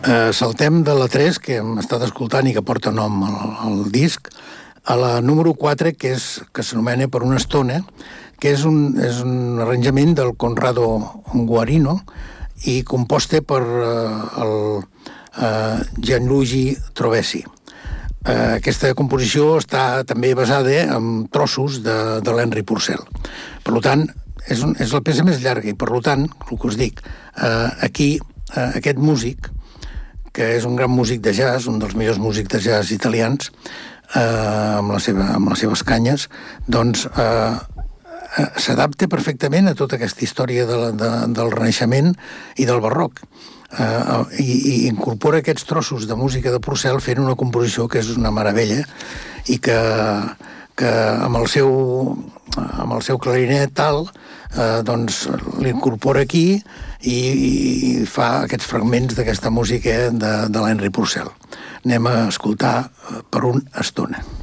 Saltem de la 3, que hem estat escoltant i que porta nom al disc, a la número 4, que s'anomena Per una estona, que és un arranjament del Conrado Guarino i composta per el Gianluigi Trovesi. Aquesta composició està també basada en trossos de l'Henry Purcell. Per tant, és la peça més llarga i, per tant, el que us dic, aquí aquest músic, que és un gran músic de jazz, un dels millors músics de jazz italians, amb les seves canyes, doncs s'adapta perfectament a tota aquesta història del Renaixement i del Barroc. I incorpora aquests trossos de música de Purcell fent una composició que és una meravella i que amb el seu clarinet tal, doncs l'incorpora aquí i fa aquests fragments d'aquesta música de l'Henry Purcell. Anem a escoltar Per una estona.